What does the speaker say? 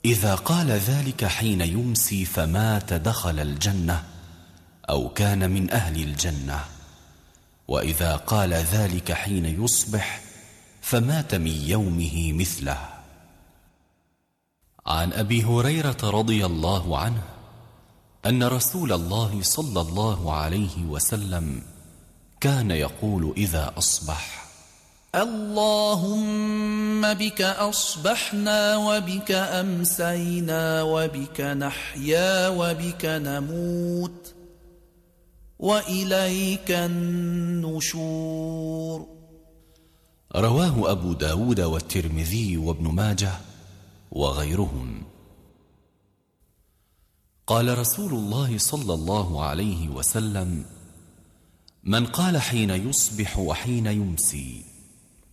إذا قال ذلك حين يمسي فمات دخل الجنة أو كان من أهل الجنة، وإذا قال ذلك حين يصبح فمات من يومه مثله. عن أبي هريرة رضي الله عنه أن رسول الله صلى الله عليه وسلم كان يقول إذا أصبح: اللهم بك أصبحنا وبك أمسينا وبك نحيا وبك نموت وإليك النشور. رواه أبو داود والترمذي وابن ماجه وغيرهم. قال رسول الله صلى الله عليه وسلم: من قال حين يصبح وحين يمسي